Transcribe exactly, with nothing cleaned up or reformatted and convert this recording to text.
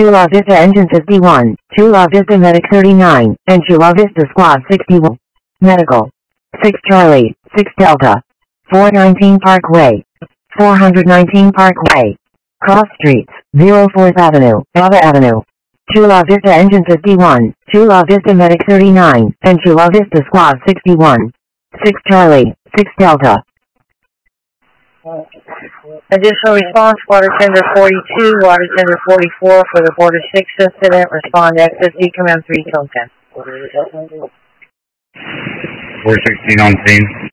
Chula Vista Engine fifty-one, Chula Vista Medic thirty-nine, and Chula Vista Squad sixty-one. Medical. six Charlie, six Delta. four nineteen Parkway. four nineteen Parkway. Cross Streets, zero fourth Avenue, Ava Avenue. Chula Vista Engine fifty-one, Chula Vista Medic thirty-nine, and Chula Vista Squad sixty-one. six Charlie, six Delta. Additional response, Water Tender forty-two, Water Tender forty-four for the Border six incident. Respond exit, decom M three till ten. four sixteen on scene.